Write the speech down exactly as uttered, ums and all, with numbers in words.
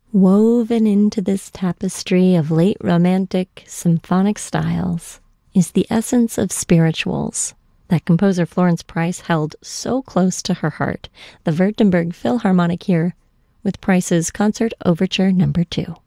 Woven into this tapestry of late Romantic symphonic styles is the essence of spirituals that composer Florence Price held so close to her heart. The Württemberg Philharmonic here with Price's Concert Overture Number two.